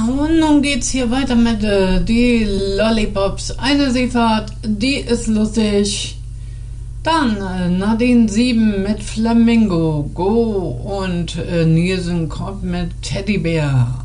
und nun geht's hier weiter mit die Lollipops. Eine Seefahrt, die ist lustig. Dann Nadine 7 mit Flamingo, Go und Nielsen kommt mit Teddybär.